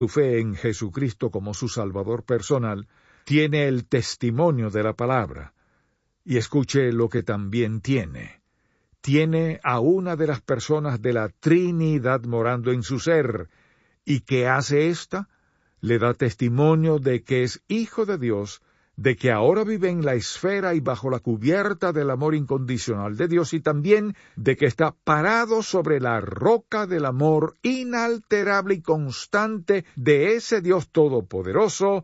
su fe en Jesucristo como su Salvador personal, tiene el testimonio de la palabra. Y escuche lo que también tiene. Tiene a una de las personas de la Trinidad morando en su ser. ¿Y qué hace ésta? Le da testimonio de que es hijo de Dios, de que ahora vive en la esfera y bajo la cubierta del amor incondicional de Dios, y también de que está parado sobre la roca del amor inalterable y constante de ese Dios todopoderoso.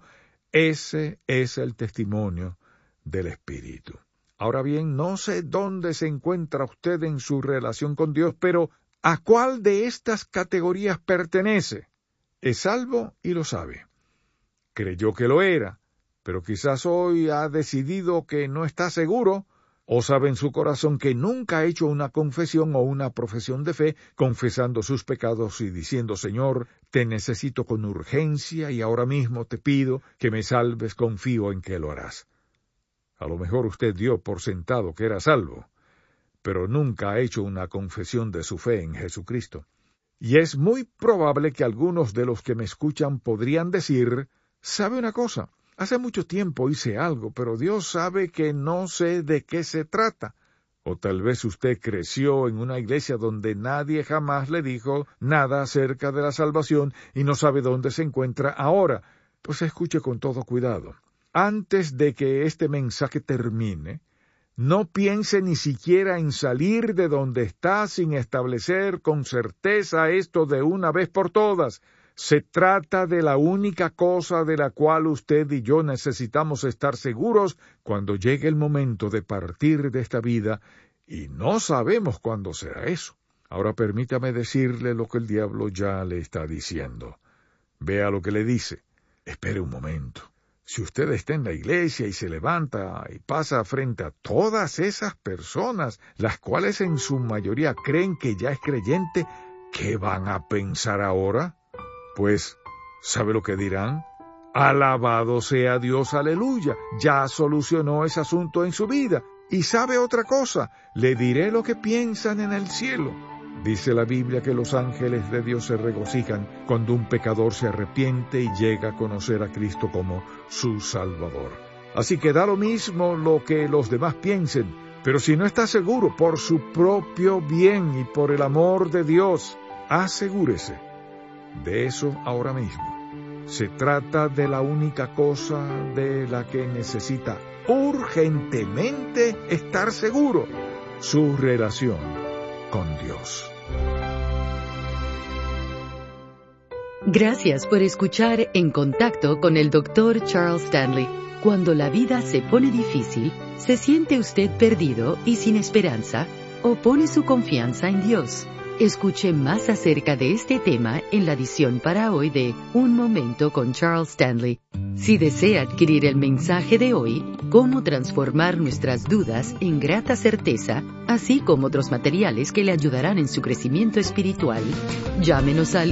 Ese es el testimonio del Espíritu. Ahora bien, no sé dónde se encuentra usted en su relación con Dios, pero ¿a cuál de estas categorías pertenece? Es salvo y lo sabe. Creyó que lo era, pero quizás hoy ha decidido que no está seguro, o sabe en su corazón que nunca ha hecho una confesión o una profesión de fe, confesando sus pecados y diciendo: Señor, te necesito con urgencia y ahora mismo te pido que me salves, confío en que lo harás. A lo mejor usted dio por sentado que era salvo, pero nunca ha hecho una confesión de su fe en Jesucristo. Y es muy probable que algunos de los que me escuchan podrían decir: ¿sabe una cosa? Hace mucho tiempo hice algo, pero Dios sabe que no sé de qué se trata. O tal vez usted creció en una iglesia donde nadie jamás le dijo nada acerca de la salvación y no sabe dónde se encuentra ahora. Pues escuche con todo cuidado. Antes de que este mensaje termine, no piense ni siquiera en salir de donde está sin establecer con certeza esto de una vez por todas. Se trata de la única cosa de la cual usted y yo necesitamos estar seguros cuando llegue el momento de partir de esta vida, y no sabemos cuándo será eso. Ahora permítame decirle lo que el diablo ya le está diciendo. Vea lo que le dice. Espere un momento. Si usted está en la iglesia y se levanta y pasa frente a todas esas personas, las cuales en su mayoría creen que ya es creyente, ¿qué van a pensar ahora? Pues, ¿sabe lo que dirán? Alabado sea Dios, aleluya, ya solucionó ese asunto en su vida. Y sabe otra cosa, le diré lo que piensan en el cielo. Dice la Biblia que los ángeles de Dios se regocijan cuando un pecador se arrepiente y llega a conocer a Cristo como su Salvador. Así que da lo mismo lo que los demás piensen, pero si no está seguro, por su propio bien y por el amor de Dios, asegúrese de eso ahora mismo. Se trata de la única cosa de la que necesita urgentemente estar seguro: su relación con Dios. Gracias por escuchar En Contacto con el Dr. Charles Stanley. Cuando la vida se pone difícil, ¿se siente usted perdido y sin esperanza? ¿O pone su confianza en Dios? Escuche más acerca de este tema en la edición para hoy de Un Momento con Charles Stanley. Si desea adquirir el mensaje de hoy, Cómo transformar nuestras dudas en grata certeza, así como otros materiales que le ayudarán en su crecimiento espiritual, llámenos al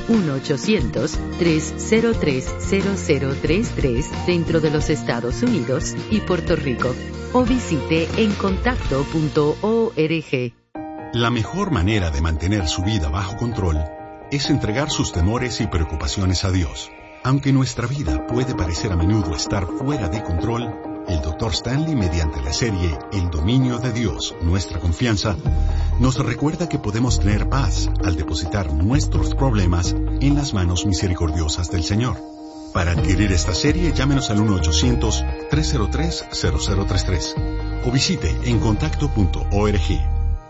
1-800-303-0033 dentro de los Estados Unidos y Puerto Rico, o visite encontacto.org. La mejor manera de mantener su vida bajo control es entregar sus temores y preocupaciones a Dios. Aunque nuestra vida puede parecer a menudo estar fuera de control, el Dr. Stanley, mediante la serie El dominio de Dios, nuestra confianza, nos recuerda que podemos tener paz al depositar nuestros problemas en las manos misericordiosas del Señor. Para adquirir esta serie, llámenos al 1-800-303-0033 o visite encontacto.org.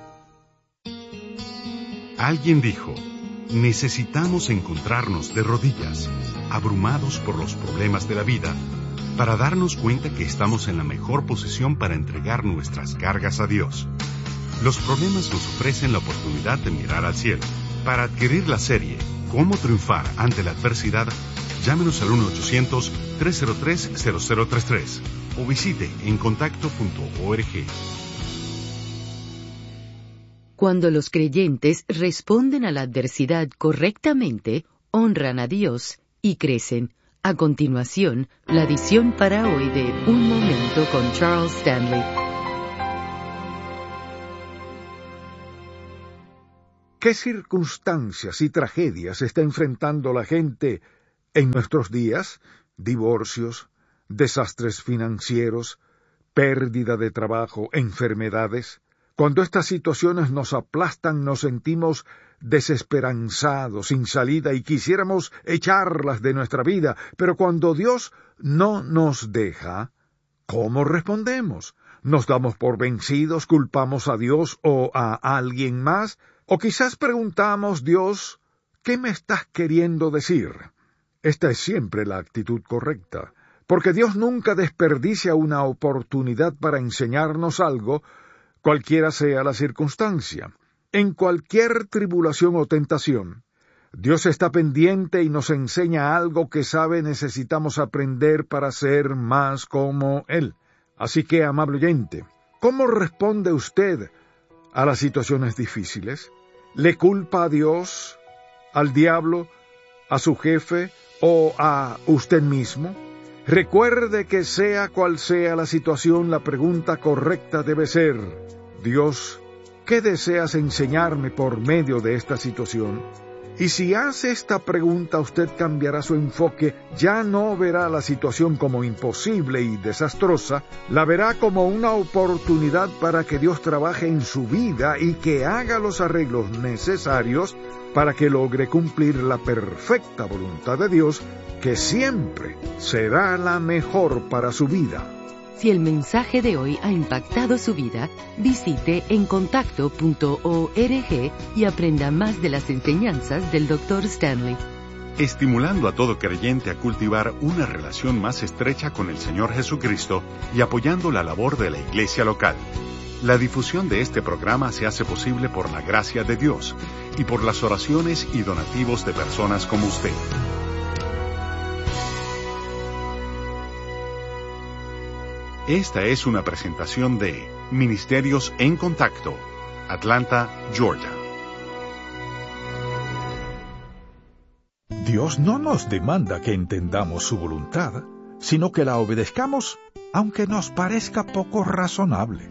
Alguien dijo: necesitamos encontrarnos de rodillas, abrumados por los problemas de la vida, para darnos cuenta que estamos en la mejor posición para entregar nuestras cargas a Dios. Los problemas nos ofrecen la oportunidad de mirar al cielo. Para adquirir la serie Cómo triunfar ante la adversidad, llámenos al 1-800-303-0033 o visite encontacto.org. Cuando los creyentes responden a la adversidad correctamente, honran a Dios y crecen. A continuación, la edición para hoy de Un Momento con Charles Stanley. ¿Qué circunstancias y tragedias está enfrentando la gente En nuestros días, divorcios, desastres financieros, pérdida de trabajo, enfermedades. Cuando estas situaciones nos aplastan, nos sentimos desesperanzados, sin salida, y quisiéramos echarlas de nuestra vida. Pero cuando Dios no nos deja, ¿cómo respondemos? ¿Nos damos por vencidos, culpamos a Dios o a alguien más? O quizás preguntamos, Dios, ¿qué me estás queriendo decir? Esta es siempre la actitud correcta, porque Dios nunca desperdicia una oportunidad para enseñarnos algo, cualquiera sea la circunstancia. En cualquier tribulación o tentación, Dios está pendiente y nos enseña algo que sabe necesitamos aprender para ser más como Él. Así que, amable oyente, ¿cómo responde usted a las situaciones difíciles? ¿Le culpa a Dios, al diablo, a su jefe o a usted mismo? Recuerde que sea cual sea la situación, la pregunta correcta debe ser, Dios, ¿qué deseas enseñarme por medio de esta situación? Y si hace esta pregunta, usted cambiará su enfoque, ya no verá la situación como imposible y desastrosa, la verá como una oportunidad para que Dios trabaje en su vida y que haga los arreglos necesarios para que logre cumplir la perfecta voluntad de Dios, que siempre será la mejor para su vida. Si el mensaje de hoy ha impactado su vida, visite encontacto.org y aprenda más de las enseñanzas del Dr. Stanley. Estimulando a todo creyente a cultivar una relación más estrecha con el Señor Jesucristo y apoyando la labor de la iglesia local. La difusión de este programa se hace posible por la gracia de Dios y por las oraciones y donativos de personas como usted. Esta es una presentación de Ministerios en Contacto, Atlanta, Georgia. Dios no nos demanda que entendamos su voluntad, sino que la obedezcamos, aunque nos parezca poco razonable.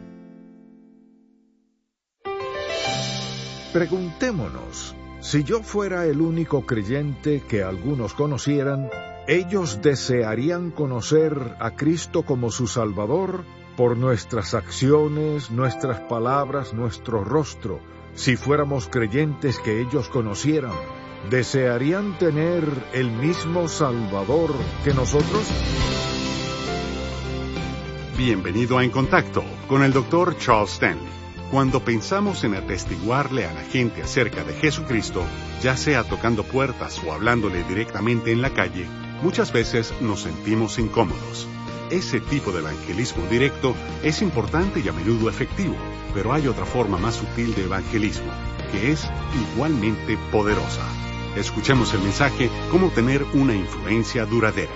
Preguntémonos, si yo fuera el único creyente que algunos conocieran, ¿ellos desearían conocer a Cristo como su Salvador por nuestras acciones, nuestras palabras, nuestro rostro? Si fuéramos creyentes que ellos conocieran, ¿desearían tener el mismo Salvador que nosotros? Bienvenido a En Contacto con el Dr. Charles Stanley. Cuando pensamos en atestiguarle a la gente acerca de Jesucristo, ya sea tocando puertas o hablándole directamente en la calle, muchas veces nos sentimos incómodos. Ese tipo de evangelismo directo es importante y a menudo efectivo, pero hay otra forma más sutil de evangelismo, que es igualmente poderosa. Escuchemos el mensaje, Cómo tener una influencia duradera.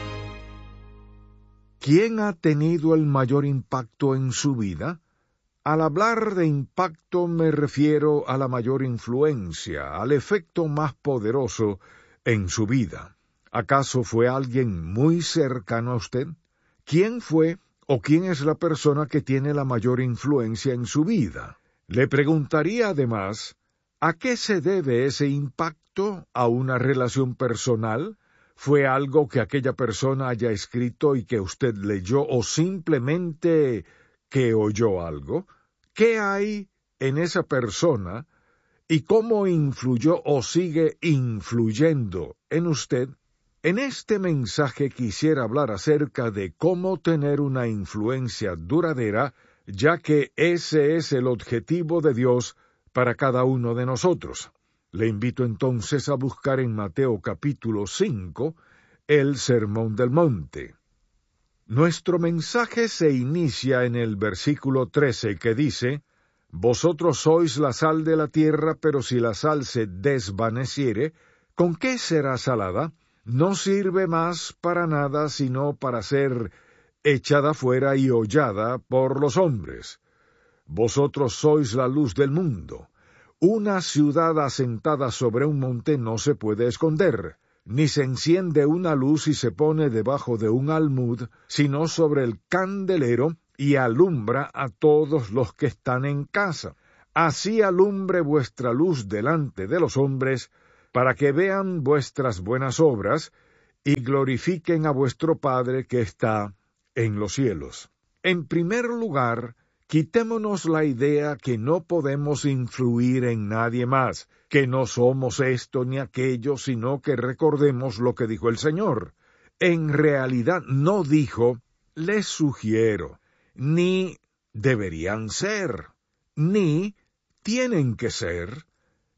¿Quién ha tenido el mayor impacto en su vida? Al hablar de impacto me refiero a la mayor influencia, al efecto más poderoso en su vida. ¿Acaso fue alguien muy cercano a usted? ¿Quién fue o quién es la persona que tiene la mayor influencia en su vida? Le preguntaría además, ¿a qué se debe ese impacto? ¿A una relación personal? ¿Fue algo que aquella persona haya escrito y que usted leyó o simplemente que oyó algo? ¿Qué hay en esa persona y cómo influyó o sigue influyendo en usted? En este mensaje quisiera hablar acerca de cómo tener una influencia duradera, ya que ese es el objetivo de Dios para cada uno de nosotros. Le invito entonces a buscar en Mateo capítulo 5 el Sermón del Monte. Nuestro mensaje se inicia en el versículo 13 que dice, «Vosotros sois la sal de la tierra, pero si la sal se desvaneciere, ¿con qué será salada? No sirve más para nada, sino para ser echada fuera y hollada por los hombres. Vosotros sois la luz del mundo. Una ciudad asentada sobre un monte no se puede esconder, ni se enciende una luz y se pone debajo de un almud, sino sobre el candelero, y alumbra a todos los que están en casa. Así alumbre vuestra luz delante de los hombres, para que vean vuestras buenas obras, y glorifiquen a vuestro Padre que está en los cielos. En primer lugar, quitémonos la idea que no podemos influir en nadie más, que no somos esto ni aquello, sino que recordemos lo que dijo el Señor. En realidad no dijo, les sugiero, ni deberían ser, ni tienen que ser,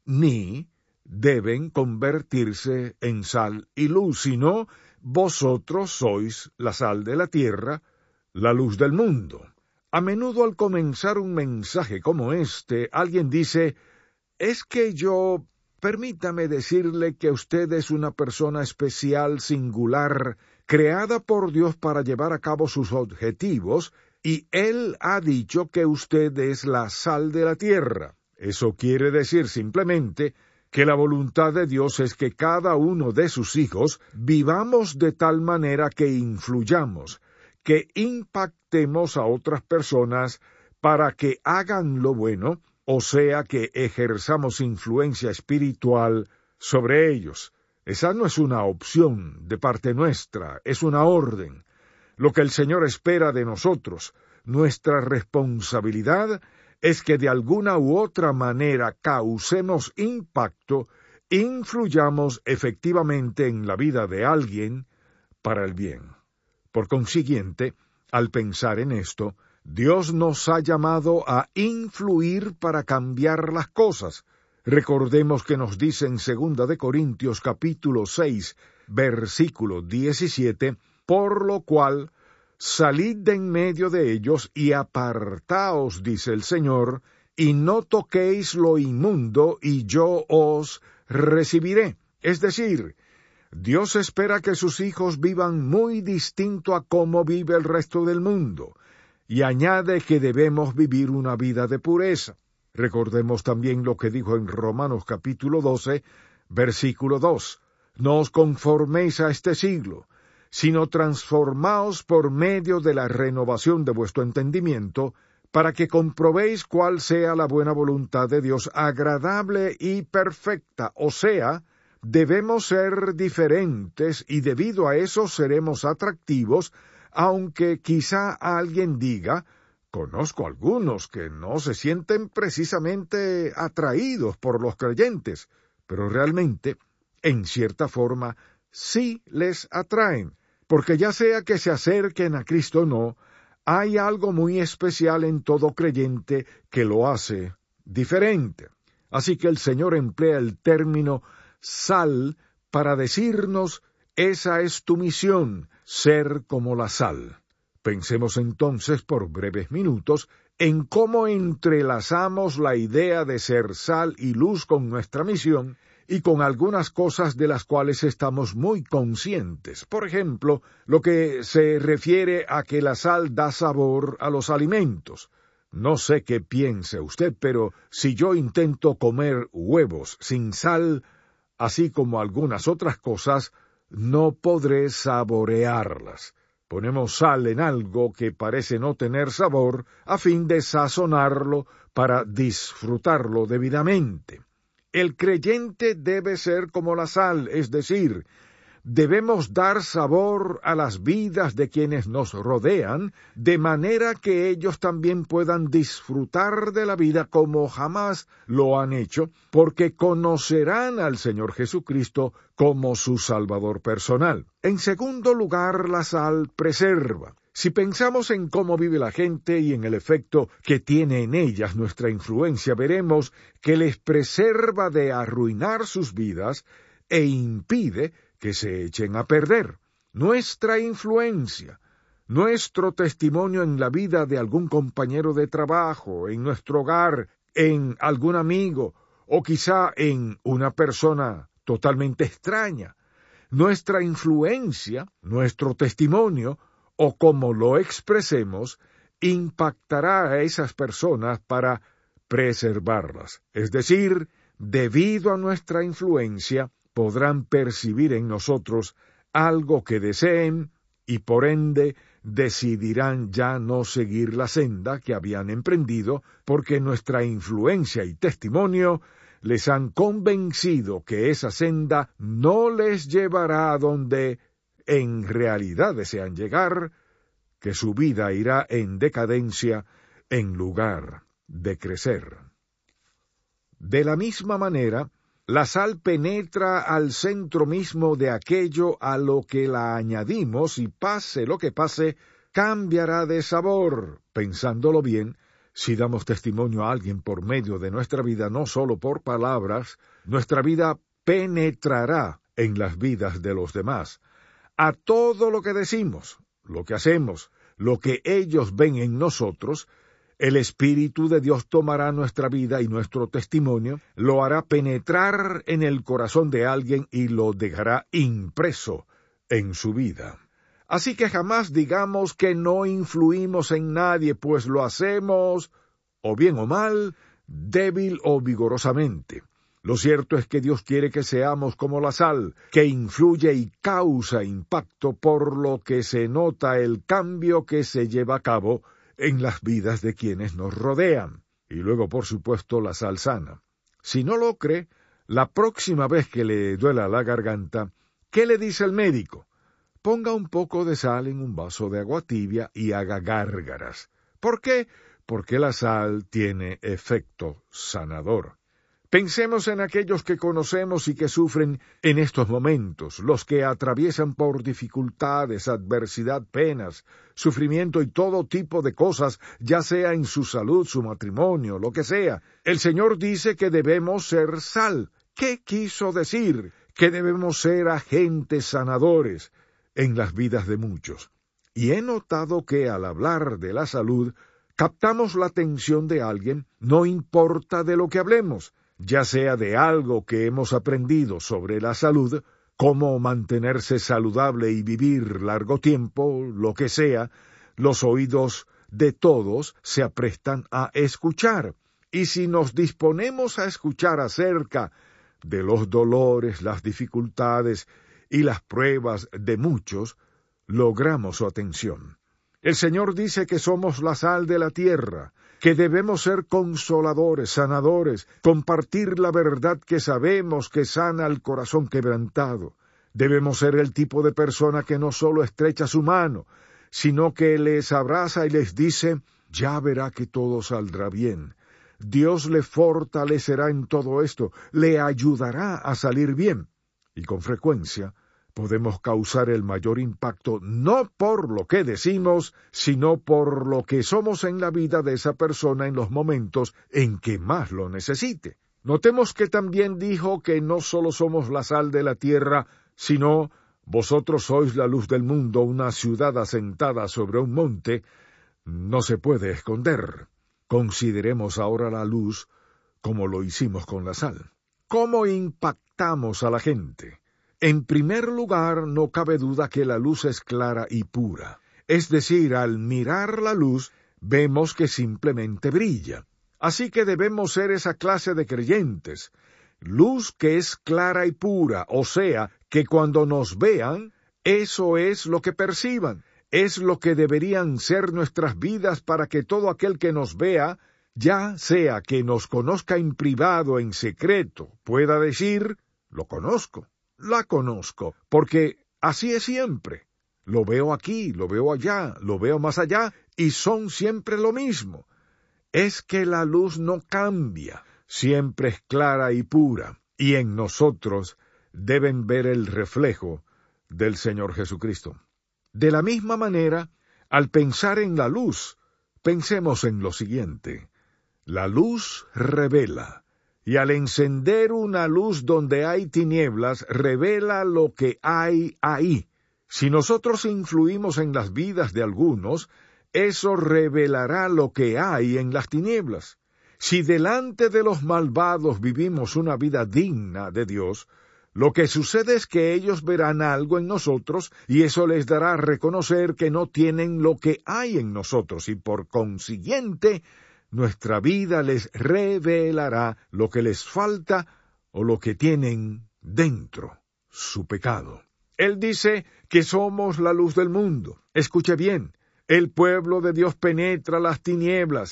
ni deben convertirse en sal y luz, sino vosotros sois la sal de la tierra, la luz del mundo. A menudo al comenzar un mensaje como este, alguien dice, es que permítame decirle que usted es una persona especial, singular, creada por Dios para llevar a cabo sus objetivos, y Él ha dicho que usted es la sal de la tierra. Eso quiere decir simplemente que la voluntad de Dios es que cada uno de sus hijos vivamos de tal manera que influyamos, que impactemos a otras personas para que hagan lo bueno, o sea que ejerzamos influencia espiritual sobre ellos. Esa no es una opción de parte nuestra, es una orden. Lo que el Señor espera de nosotros, nuestra responsabilidad, es que de alguna u otra manera causemos impacto, influyamos efectivamente en la vida de alguien para el bien. Por consiguiente, al pensar en esto, Dios nos ha llamado a influir para cambiar las cosas. Recordemos que nos dice en 2 Corintios capítulo 6, versículo 17, por lo cual, salid de en medio de ellos y apartaos, dice el Señor, y no toquéis lo inmundo, y yo os recibiré. Es decir, Dios espera que sus hijos vivan muy distinto a cómo vive el resto del mundo, y añade que debemos vivir una vida de pureza. Recordemos también lo que dijo en Romanos capítulo 12, versículo 2, no os conforméis a este siglo, sino transformaos por medio de la renovación de vuestro entendimiento, para que comprobéis cuál sea la buena voluntad de Dios, agradable y perfecta. O sea, debemos ser diferentes y debido a eso seremos atractivos, aunque quizá alguien diga, conozco algunos que no se sienten precisamente atraídos por los creyentes, pero realmente, en cierta forma, sí les atraen, porque ya sea que se acerquen a Cristo o no, hay algo muy especial en todo creyente que lo hace diferente. Así que el Señor emplea el término sal para decirnos, esa es tu misión, ser como la sal. Pensemos entonces por breves minutos en cómo entrelazamos la idea de ser sal y luz con nuestra misión, y con algunas cosas de las cuales estamos muy conscientes. Por ejemplo, lo que se refiere a que la sal da sabor a los alimentos. No sé qué piense usted, pero si yo intento comer huevos sin sal, así como algunas otras cosas, no podré saborearlas. Ponemos sal en algo que parece no tener sabor, a fin de sazonarlo para disfrutarlo debidamente. El creyente debe ser como la sal, es decir, debemos dar sabor a las vidas de quienes nos rodean, de manera que ellos también puedan disfrutar de la vida como jamás lo han hecho, porque conocerán al Señor Jesucristo como su Salvador personal. En segundo lugar, la sal preserva. Si pensamos en cómo vive la gente y en el efecto que tiene en ellas nuestra influencia, veremos que les preserva de arruinar sus vidas e impide que se echen a perder. Nuestra influencia, nuestro testimonio en la vida de algún compañero de trabajo, en nuestro hogar, en algún amigo, o quizá en una persona totalmente extraña. Nuestra influencia, nuestro testimonio, o como lo expresemos, impactará a esas personas para preservarlas. Es decir, debido a nuestra influencia, podrán percibir en nosotros algo que deseen y por ende decidirán ya no seguir la senda que habían emprendido, porque nuestra influencia y testimonio les han convencido que esa senda no les llevará a donde en realidad desean llegar, que su vida irá en decadencia en lugar de crecer. De la misma manera, la sal penetra al centro mismo de aquello a lo que la añadimos y pase lo que pase, cambiará de sabor. Pensándolo bien, si damos testimonio a alguien por medio de nuestra vida, no solo por palabras, nuestra vida penetrará en las vidas de los demás. A todo lo que decimos, lo que hacemos, lo que ellos ven en nosotros, el Espíritu de Dios tomará nuestra vida y nuestro testimonio, lo hará penetrar en el corazón de alguien y lo dejará impreso en su vida. Así que jamás digamos que no influimos en nadie, pues lo hacemos, o bien o mal, débil o vigorosamente. Lo cierto es que Dios quiere que seamos como la sal, que influye y causa impacto, por lo que se nota el cambio que se lleva a cabo en las vidas de quienes nos rodean. Y luego, por supuesto, la sal sana. Si no lo cree, la próxima vez que le duela la garganta, ¿qué le dice el médico? Ponga un poco de sal en un vaso de agua tibia y haga gárgaras. ¿Por qué? Porque la sal tiene efecto sanador. Pensemos en aquellos que conocemos y que sufren en estos momentos, los que atraviesan por dificultades, adversidad, penas, sufrimiento y todo tipo de cosas, ya sea en su salud, su matrimonio, lo que sea. El Señor dice que debemos ser sal. ¿Qué quiso decir? Que debemos ser agentes sanadores en las vidas de muchos. Y he notado que al hablar de la salud, captamos la atención de alguien, no importa de lo que hablemos, ya sea de algo que hemos aprendido sobre la salud, cómo mantenerse saludable y vivir largo tiempo, lo que sea, los oídos de todos se aprestan a escuchar. Y si nos disponemos a escuchar acerca de los dolores, las dificultades y las pruebas de muchos, logramos su atención. El Señor dice que somos la sal de la tierra, que debemos ser consoladores, sanadores, compartir la verdad que sabemos que sana el corazón quebrantado. Debemos ser el tipo de persona que no solo estrecha su mano, sino que les abraza y les dice, ya verá que todo saldrá bien. Dios le fortalecerá en todo esto, le ayudará a salir bien. Y con frecuencia podemos causar el mayor impacto no por lo que decimos, sino por lo que somos en la vida de esa persona en los momentos en que más lo necesite. Notemos que también dijo que no solo somos la sal de la tierra, sino vosotros sois la luz del mundo. Una ciudad asentada sobre un monte no se puede esconder. Consideremos ahora la luz como lo hicimos con la sal. ¿Cómo impactamos a la gente? En primer lugar, no cabe duda que la luz es clara y pura. Es decir, al mirar la luz, vemos que simplemente brilla. Así que debemos ser esa clase de creyentes. Luz que es clara y pura, o sea, que cuando nos vean, eso es lo que perciban. Es lo que deberían ser nuestras vidas para que todo aquel que nos vea, ya sea que nos conozca en privado, en secreto, pueda decir, lo conozco. La conozco, porque así es siempre. Lo veo aquí, lo veo allá, lo veo más allá, y son siempre lo mismo. Es que la luz no cambia, siempre es clara y pura, y en nosotros deben ver el reflejo del Señor Jesucristo. De la misma manera, al pensar en la luz, pensemos en lo siguiente. La luz revela. Y al encender una luz donde hay tinieblas, revela lo que hay ahí. Si nosotros influimos en las vidas de algunos, eso revelará lo que hay en las tinieblas. Si delante de los malvados vivimos una vida digna de Dios, lo que sucede es que ellos verán algo en nosotros y eso les dará a reconocer que no tienen lo que hay en nosotros y por consiguiente, nuestra vida les revelará lo que les falta o lo que tienen dentro, su pecado. Él dice que somos la luz del mundo. Escuche bien, el pueblo de Dios penetra las tinieblas.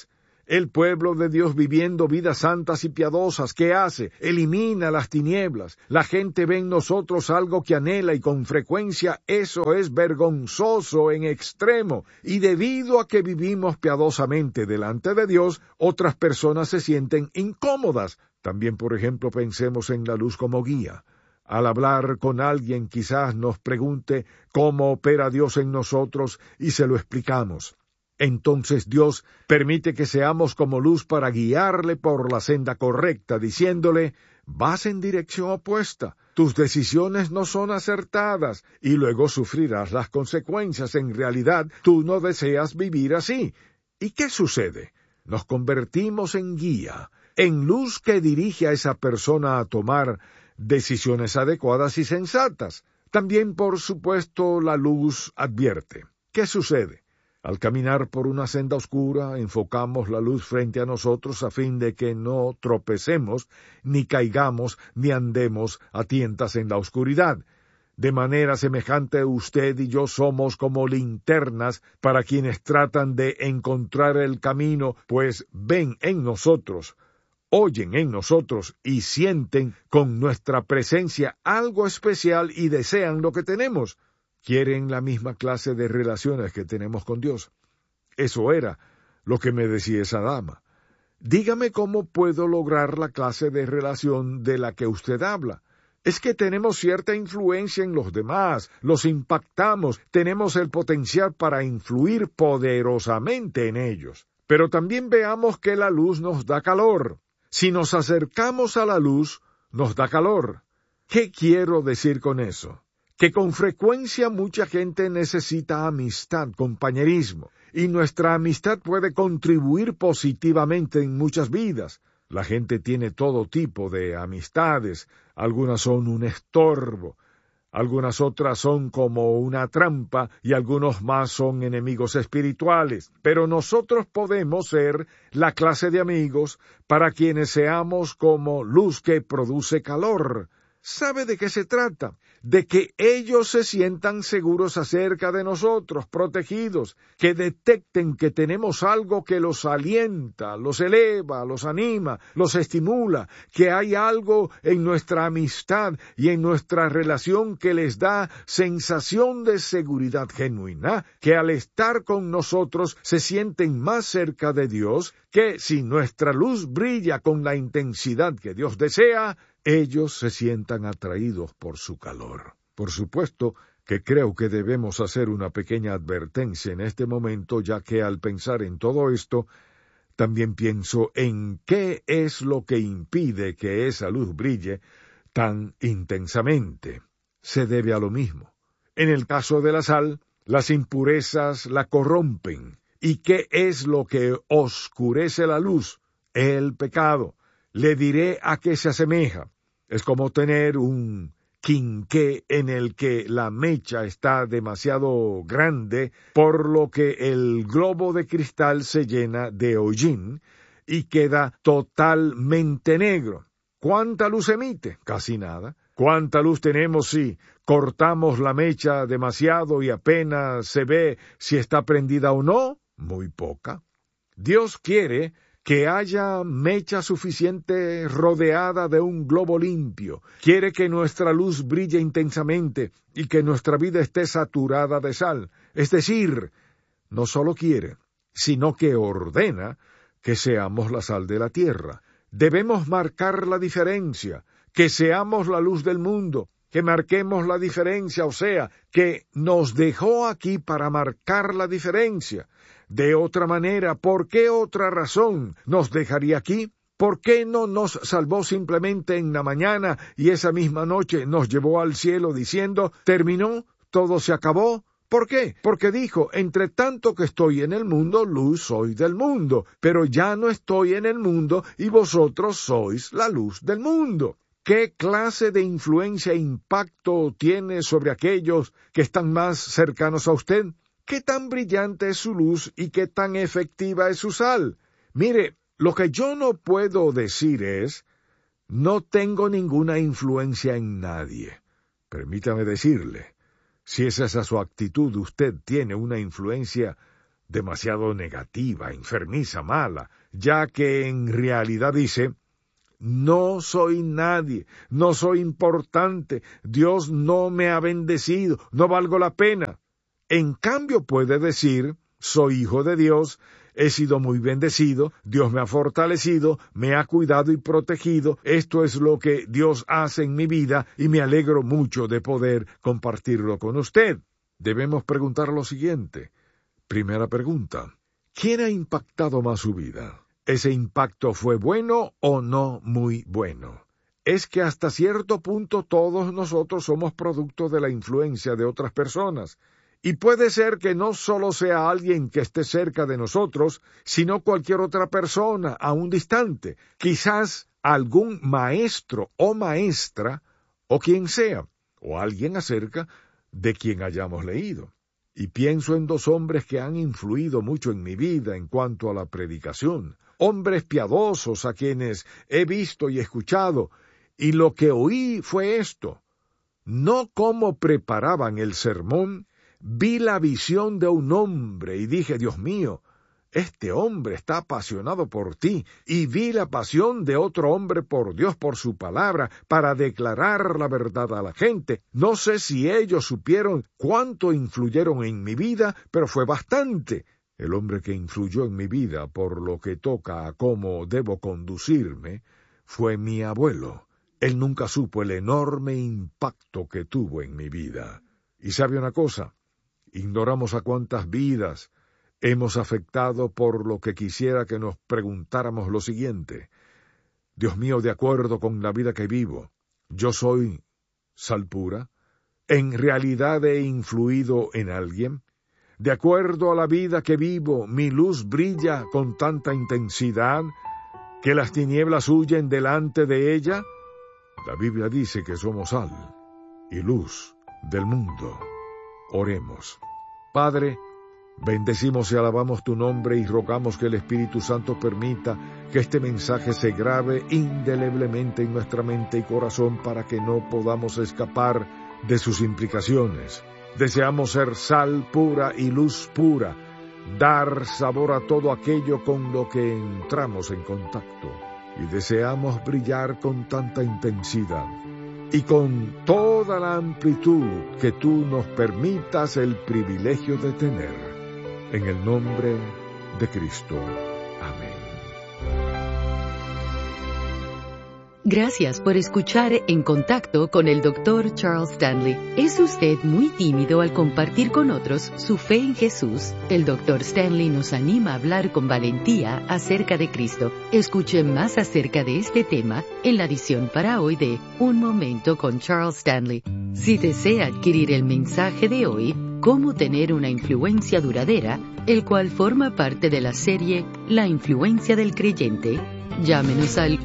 El pueblo de Dios viviendo vidas santas y piadosas, ¿qué hace? Elimina las tinieblas. La gente ve en nosotros algo que anhela y con frecuencia eso es vergonzoso en extremo. Y debido a que vivimos piadosamente delante de Dios, otras personas se sienten incómodas. También, por ejemplo, pensemos en la luz como guía. Al hablar con alguien quizás nos pregunte cómo opera Dios en nosotros y se lo explicamos. Entonces Dios permite que seamos como luz para guiarle por la senda correcta, diciéndole, vas en dirección opuesta, tus decisiones no son acertadas, y luego sufrirás las consecuencias. En realidad, tú no deseas vivir así. ¿Y qué sucede? Nos convertimos en guía, en luz que dirige a esa persona a tomar decisiones adecuadas y sensatas. También, por supuesto, la luz advierte. ¿Qué sucede? Al caminar por una senda oscura, enfocamos la luz frente a nosotros a fin de que no tropecemos, ni caigamos, ni andemos a tientas en la oscuridad. De manera semejante, usted y yo somos como linternas para quienes tratan de encontrar el camino, pues ven en nosotros, oyen en nosotros y sienten con nuestra presencia algo especial y desean lo que tenemos. Quieren la misma clase de relaciones que tenemos con Dios. Eso era lo que me decía esa dama. Dígame cómo puedo lograr la clase de relación de la que usted habla. Es que tenemos cierta influencia en los demás, los impactamos, tenemos el potencial para influir poderosamente en ellos. Pero también veamos que la luz nos da calor. Si nos acercamos a la luz, nos da calor. ¿Qué quiero decir con eso? Que con frecuencia mucha gente necesita amistad, compañerismo, y nuestra amistad puede contribuir positivamente en muchas vidas. La gente tiene todo tipo de amistades, algunas son un estorbo, algunas otras son como una trampa y algunos más son enemigos espirituales. Pero nosotros podemos ser la clase de amigos para quienes seamos como luz que produce calor. ¿Sabe de qué se trata? De que ellos se sientan seguros acerca de nosotros, protegidos, que detecten que tenemos algo que los alienta, los eleva, los anima, los estimula, que hay algo en nuestra amistad y en nuestra relación que les da sensación de seguridad genuina, que al estar con nosotros se sienten más cerca de Dios, que si nuestra luz brilla con la intensidad que Dios desea, ellos se sientan atraídos por su calor. Por supuesto que creo que debemos hacer una pequeña advertencia en este momento, ya que al pensar en todo esto, también pienso en qué es lo que impide que esa luz brille tan intensamente. Se debe a lo mismo. En el caso de la sal, las impurezas la corrompen. ¿Y qué es lo que oscurece la luz? El pecado. Le diré a qué se asemeja. Es como tener un quinqué en el que la mecha está demasiado grande, por lo que el globo de cristal se llena de hollín y queda totalmente negro. ¿Cuánta luz emite? Casi nada. ¿Cuánta luz tenemos si cortamos la mecha demasiado y apenas se ve si está prendida o no? Muy poca. Dios quiere que haya mecha suficiente rodeada de un globo limpio. Quiere que nuestra luz brille intensamente y que nuestra vida esté saturada de sal. Es decir, no solo quiere, sino que ordena que seamos la sal de la tierra. Debemos marcar la diferencia, que seamos la luz del mundo, que marquemos la diferencia, o sea, que nos dejó aquí para marcar la diferencia. De otra manera, ¿por qué otra razón nos dejaría aquí? ¿Por qué no nos salvó simplemente en la mañana y esa misma noche nos llevó al cielo diciendo, terminó, todo se acabó? ¿Por qué? Porque dijo, entre tanto que estoy en el mundo, luz soy del mundo, pero ya no estoy en el mundo y vosotros sois la luz del mundo. ¿Qué clase de influencia e impacto tiene sobre aquellos que están más cercanos a usted? ¿Qué tan brillante es su luz y qué tan efectiva es su sal? Mire, lo que yo no puedo decir es, no tengo ninguna influencia en nadie. Permítame decirle, si es esa su actitud, usted tiene una influencia demasiado negativa, enfermiza, mala, ya que en realidad dice: no soy nadie, no soy importante, Dios no me ha bendecido, no valgo la pena. En cambio puede decir: soy hijo de Dios, he sido muy bendecido, Dios me ha fortalecido, me ha cuidado y protegido, esto es lo que Dios hace en mi vida y me alegro mucho de poder compartirlo con usted. Debemos preguntar lo siguiente. Primera pregunta: ¿quién ha impactado más su vida? ¿Ese impacto fue bueno o no muy bueno? Es que hasta cierto punto todos nosotros somos producto de la influencia de otras personas. Y puede ser que no solo sea alguien que esté cerca de nosotros, sino cualquier otra persona, aún distante, quizás algún maestro o maestra, o quien sea, o alguien acerca de quien hayamos leído. Y pienso en dos hombres que han influido mucho en mi vida en cuanto a la predicación, hombres piadosos a quienes he visto y escuchado, y lo que oí fue esto: no cómo preparaban el sermón. Vi la visión de un hombre y dije: Dios mío, este hombre está apasionado por ti. Y vi la pasión de otro hombre por Dios, por su palabra, para declarar la verdad a la gente. No sé si ellos supieron cuánto influyeron en mi vida, pero fue bastante. El hombre que influyó en mi vida por lo que toca a cómo debo conducirme fue mi abuelo. Él nunca supo el enorme impacto que tuvo en mi vida. ¿Y sabe una cosa? Ignoramos a cuántas vidas hemos afectado por lo que quisiera que nos preguntáramos lo siguiente: Dios mío, de acuerdo con la vida que vivo, ¿yo soy sal pura? ¿En realidad he influido en alguien? De acuerdo a la vida que vivo, ¿mi luz brilla con tanta intensidad que las tinieblas huyen delante de ella? La Biblia dice que somos sal y luz del mundo. Oremos. Padre, bendecimos y alabamos tu nombre y rogamos que el Espíritu Santo permita que este mensaje se grabe indeleblemente en nuestra mente y corazón para que no podamos escapar de sus implicaciones. Deseamos ser sal pura y luz pura, dar sabor a todo aquello con lo que entramos en contacto, y deseamos brillar con tanta intensidad y con toda la amplitud que tú nos permitas el privilegio de tener. En el nombre de Cristo. Amén. Gracias por escuchar En Contacto con el Dr. Charles Stanley. ¿Es usted muy tímido al compartir con otros su fe en Jesús? El Dr. Stanley nos anima a hablar con valentía acerca de Cristo. Escuche más acerca de este tema en la edición para hoy de Un Momento con Charles Stanley. Si desea adquirir el mensaje de hoy, Cómo tener una influencia duradera, el cual forma parte de la serie La influencia del creyente, llámenos al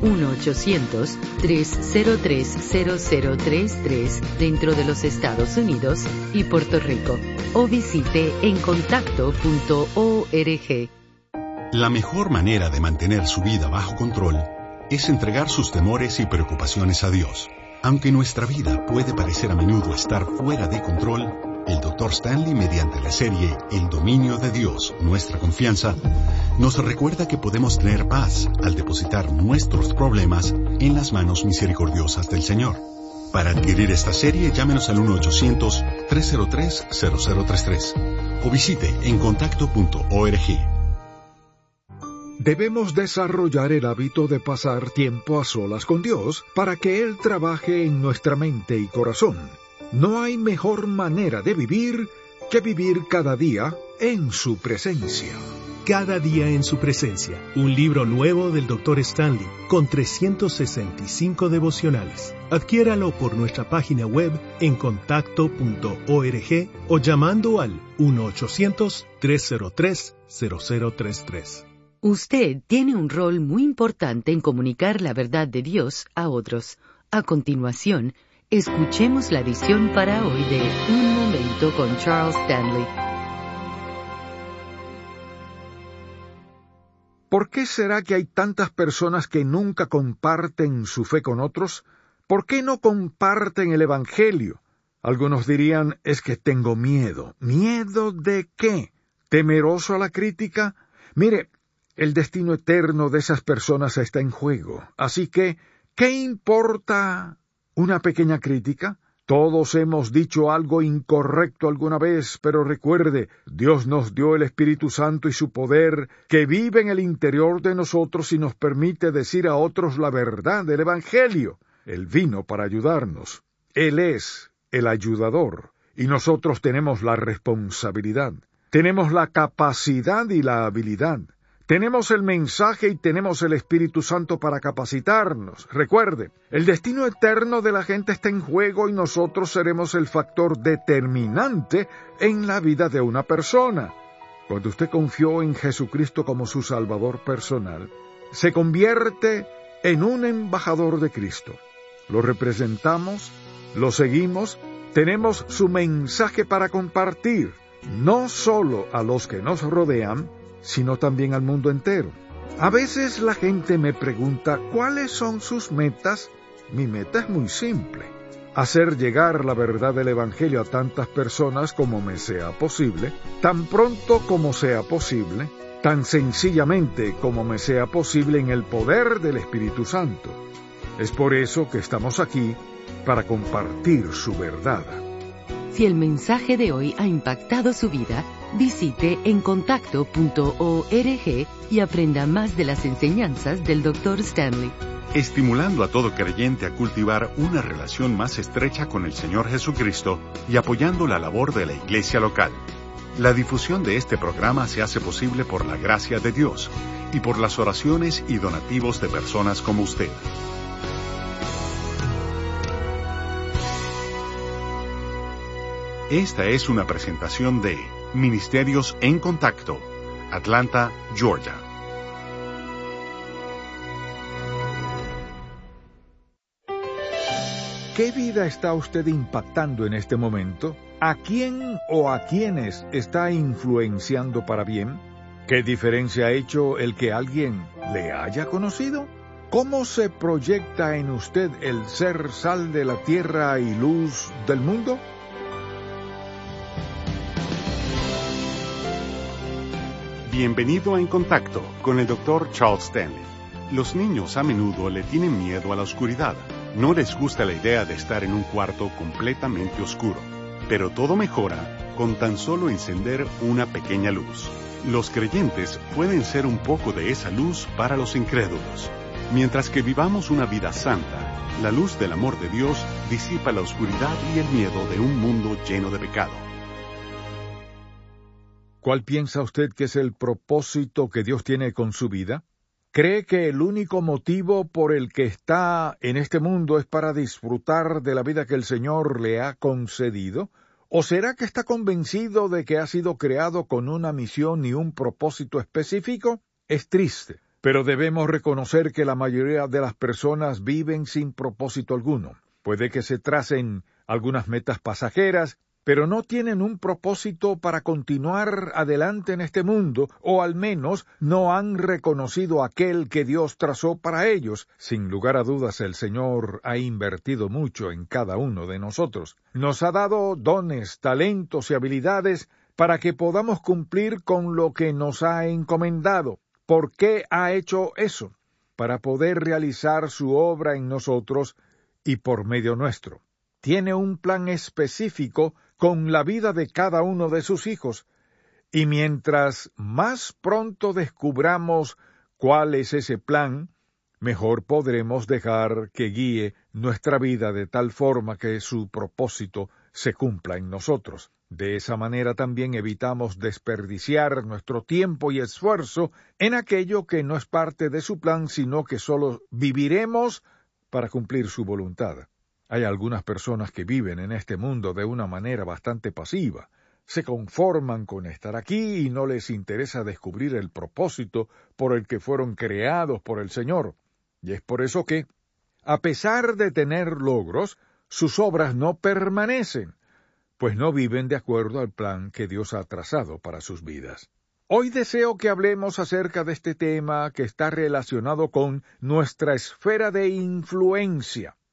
1-800-303-0033 dentro de los Estados Unidos y Puerto Rico, o visite encontacto.org. La mejor manera de mantener su vida bajo control es entregar sus temores y preocupaciones a Dios. Aunque nuestra vida puede parecer a menudo estar fuera de control, el Dr. Stanley, mediante la serie El dominio de Dios, nuestra confianza, nos recuerda que podemos tener paz al depositar nuestros problemas en las manos misericordiosas del Señor. Para adquirir esta serie, llámenos al 1-800-303-0033 o visite encontacto.org. Debemos desarrollar el hábito de pasar tiempo a solas con Dios para que Él trabaje en nuestra mente y corazón. No hay mejor manera de vivir que vivir cada día en su presencia. Cada día en su presencia, un libro nuevo del Dr. Stanley, con 365 devocionales. Adquiéralo por nuestra página web encontacto.org o llamando al 1-800-303-0033. Usted tiene un rol muy importante en comunicar la verdad de Dios a otros. A continuación, escuchemos la edición para hoy de Un Momento con Charles Stanley. ¿Por qué será que hay tantas personas que nunca comparten su fe con otros? ¿Por qué no comparten el Evangelio? Algunos dirían, es que tengo miedo. ¿Miedo de qué? ¿Temeroso a la crítica? Mire, el destino eterno de esas personas está en juego. Así que, ¿qué importa una pequeña crítica? Todos hemos dicho algo incorrecto alguna vez, pero recuerde, Dios nos dio el Espíritu Santo y su poder, que vive en el interior de nosotros y nos permite decir a otros la verdad del Evangelio. Él vino para ayudarnos. Él es el ayudador, y nosotros tenemos la responsabilidad. Tenemos la capacidad y la habilidad. Tenemos el mensaje y tenemos el Espíritu Santo para capacitarnos. Recuerde, el destino eterno de la gente está en juego y nosotros seremos el factor determinante en la vida de una persona. Cuando usted confió en Jesucristo como su Salvador personal, se convierte en un embajador de Cristo. Lo representamos, lo seguimos, tenemos su mensaje para compartir, no solo a los que nos rodean, sino también al mundo entero. A veces la gente me pregunta, ¿cuáles son sus metas? Mi meta es muy simple: hacer llegar la verdad del Evangelio a tantas personas como me sea posible, tan pronto como sea posible, tan sencillamente como me sea posible en el poder del Espíritu Santo. Es por eso que estamos aquí, para compartir su verdad. Si el mensaje de hoy ha impactado su vida, visite encontacto.org y aprenda más de las enseñanzas del Dr. Stanley. Estimulando a todo creyente a cultivar una relación más estrecha con el Señor Jesucristo y apoyando la labor de la iglesia local. La difusión de este programa se hace posible por la gracia de Dios y por las oraciones y donativos de personas como usted. Esta es una presentación de Ministerios en Contacto, Atlanta, Georgia. ¿Qué vida está usted impactando en este momento? ¿A quién o a quiénes está influenciando para bien? ¿Qué diferencia ha hecho el que alguien le haya conocido? ¿Cómo se proyecta en usted el ser sal de la tierra y luz del mundo? Bienvenido a En Contacto con el Dr. Charles Stanley. Los niños a menudo le tienen miedo a la oscuridad. No les gusta la idea de estar en un cuarto completamente oscuro. Pero todo mejora con tan solo encender una pequeña luz. Los creyentes pueden ser un poco de esa luz para los incrédulos. Mientras que vivamos una vida santa, la luz del amor de Dios disipa la oscuridad y el miedo de un mundo lleno de pecado. ¿Cuál piensa usted que es el propósito que Dios tiene con su vida? ¿Cree que el único motivo por el que está en este mundo es para disfrutar de la vida que el Señor le ha concedido? ¿O será que está convencido de que ha sido creado con una misión y un propósito específico? Es triste, pero debemos reconocer que la mayoría de las personas viven sin propósito alguno. Puede que se tracen algunas metas pasajeras, pero no tienen un propósito para continuar adelante en este mundo, o al menos no han reconocido aquel que Dios trazó para ellos. Sin lugar a dudas, el Señor ha invertido mucho en cada uno de nosotros. Nos ha dado dones, talentos y habilidades para que podamos cumplir con lo que nos ha encomendado. ¿Por qué ha hecho eso? Para poder realizar su obra en nosotros y por medio nuestro. Tiene un plan específico con la vida de cada uno de sus hijos, y mientras más pronto descubramos cuál es ese plan, mejor podremos dejar que guíe nuestra vida de tal forma que su propósito se cumpla en nosotros. De esa manera también evitamos desperdiciar nuestro tiempo y esfuerzo en aquello que no es parte de su plan, sino que solo viviremos para cumplir su voluntad. Hay algunas personas que viven en este mundo de una manera bastante pasiva. Se conforman con estar aquí y no les interesa descubrir el propósito por el que fueron creados por el Señor. Y es por eso que, a pesar de tener logros, sus obras no permanecen, pues no viven de acuerdo al plan que Dios ha trazado para sus vidas. Hoy deseo que hablemos acerca de este tema que está relacionado con nuestra esfera de influencia.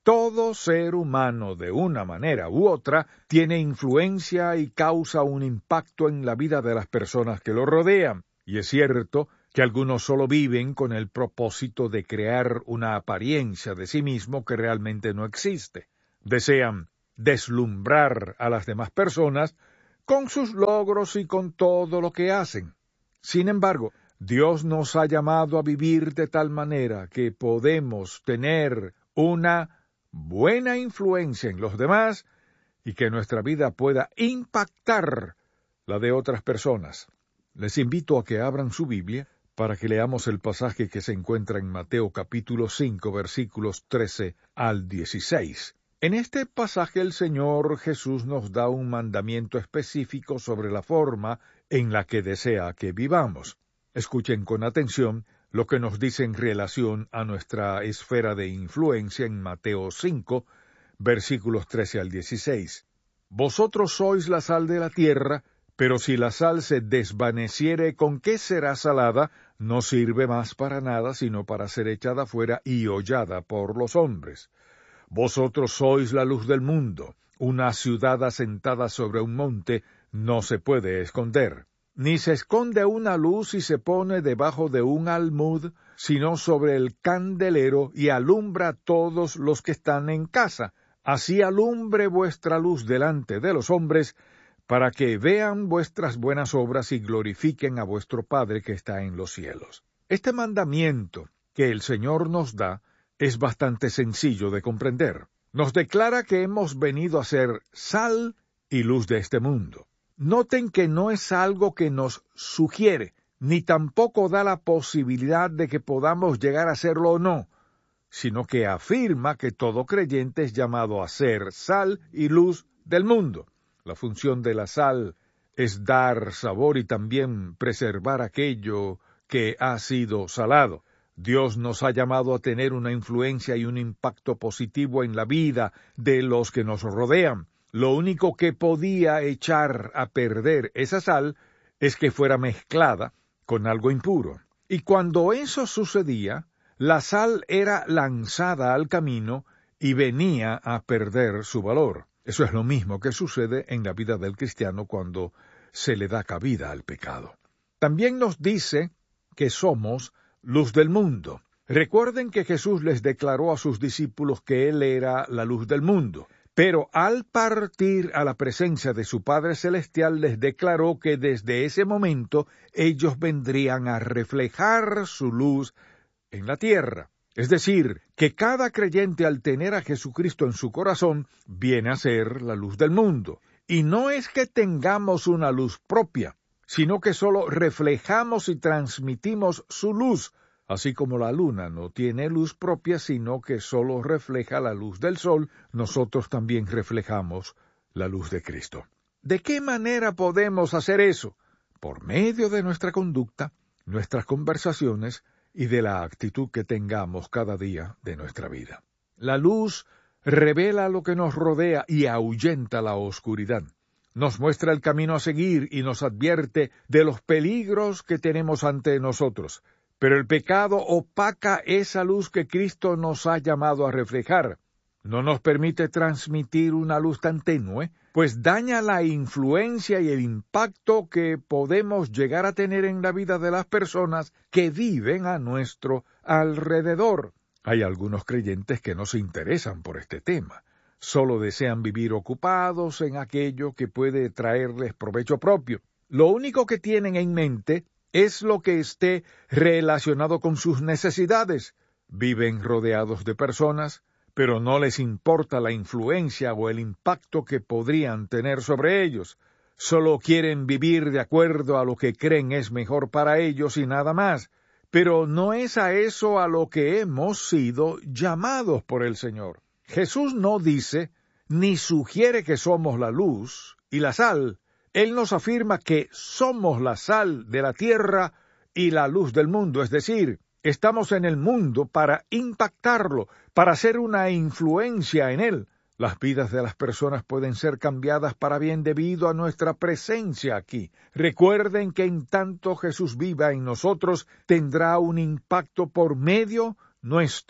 todo ser humano, de una manera u otra, tiene influencia y causa un impacto en la vida de las personas que lo rodean. Y es cierto que algunos solo viven con el propósito de crear una apariencia de sí mismo que realmente no existe. Desean deslumbrar a las demás personas con sus logros y con todo lo que hacen. Sin embargo, Dios nos ha llamado a vivir de tal manera que podemos tener una buena influencia en los demás y que nuestra vida pueda impactar la de otras personas. Les invito a que abran su Biblia para que leamos el pasaje que se encuentra en Mateo capítulo 5, versículos 13 al 16. En este pasaje el Señor Jesús nos da un mandamiento específico sobre la forma en la que desea que vivamos. Escuchen con atención lo que nos dice en relación a nuestra esfera de influencia en Mateo 5, versículos 13 al 16. Vosotros sois la sal de la tierra, pero si la sal se desvaneciere, ¿con qué será salada? No sirve más para nada, sino para ser echada fuera y hollada por los hombres. Vosotros sois la luz del mundo. Una ciudad asentada sobre un monte no se puede esconder. Ni se esconde una luz y se pone debajo de un almud, sino sobre el candelero y alumbra a todos los que están en casa. Así alumbre vuestra luz delante de los hombres, para que vean vuestras buenas obras y glorifiquen a vuestro Padre que está en los cielos. Este mandamiento que el Señor nos da es bastante sencillo de comprender. Nos declara que hemos venido a ser sal y luz de este mundo. Noten que no es algo que nos sugiere, ni tampoco da la posibilidad de que podamos llegar a serlo o no, sino que afirma que todo creyente es llamado a ser sal y luz del mundo. La función de la sal es dar sabor y también preservar aquello que ha sido salado. Dios nos ha llamado a tener una influencia y un impacto positivo en la vida de los que nos rodean. Lo único que podía echar a perder esa sal es que fuera mezclada con algo impuro. Y cuando eso sucedía, la sal era lanzada al camino y venía a perder su valor. Eso es lo mismo que sucede en la vida del cristiano cuando se le da cabida al pecado. También nos dice que somos luz del mundo. Recuerden que Jesús les declaró a sus discípulos que Él era la luz del mundo, pero al partir a la presencia de su Padre Celestial les declaró que desde ese momento ellos vendrían a reflejar su luz en la tierra. Es decir, que cada creyente al tener a Jesucristo en su corazón viene a ser la luz del mundo. Y no es que tengamos una luz propia, sino que solo reflejamos y transmitimos su luz, así como la luna no tiene luz propia, sino que solo refleja la luz del sol, nosotros también reflejamos la luz de Cristo. ¿De qué manera podemos hacer eso? Por medio de nuestra conducta, nuestras conversaciones y de la actitud que tengamos cada día de nuestra vida. La luz revela lo que nos rodea y ahuyenta la oscuridad. Nos muestra el camino a seguir y nos advierte de los peligros que tenemos ante nosotros. Pero el pecado opaca esa luz que Cristo nos ha llamado a reflejar. No nos permite transmitir una luz tan tenue, pues daña la influencia y el impacto que podemos llegar a tener en la vida de las personas que viven a nuestro alrededor. Hay algunos creyentes que no se interesan por este tema. Solo desean vivir ocupados en aquello que puede traerles provecho propio. Lo único que tienen en mente es lo que esté relacionado con sus necesidades. Viven rodeados de personas, pero no les importa la influencia o el impacto que podrían tener sobre ellos. Solo quieren vivir de acuerdo a lo que creen es mejor para ellos y nada más. Pero no es a eso a lo que hemos sido llamados por el Señor. Jesús no dice ni sugiere que somos la luz y la sal. Él nos afirma que somos la sal de la tierra y la luz del mundo, es decir, estamos en el mundo para impactarlo, para ser una influencia en él. Las vidas de las personas pueden ser cambiadas para bien debido a nuestra presencia aquí. Recuerden que en tanto Jesús viva en nosotros, tendrá un impacto por medio nuestro